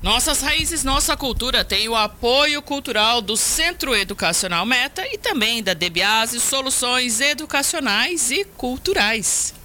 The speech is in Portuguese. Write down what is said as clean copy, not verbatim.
Nossas Raízes, Nossa Cultura tem o apoio cultural do Centro Educacional Meta e também da DEBIASE Soluções Educacionais e Culturais.